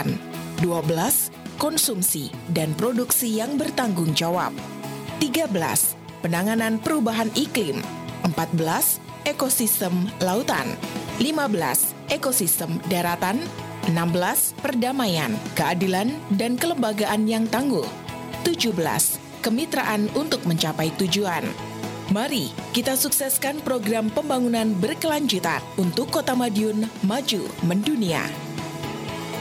kesehatan. 12. Konsumsi dan produksi yang bertanggung jawab. 13. Penanganan perubahan iklim. 14. Ekosistem lautan. 15. Ekosistem daratan. 16. Perdamaian, keadilan, dan kelembagaan yang tangguh. 17. Kemitraan untuk mencapai tujuan. Mari kita sukseskan program pembangunan berkelanjutan untuk Kota Madiun maju mendunia.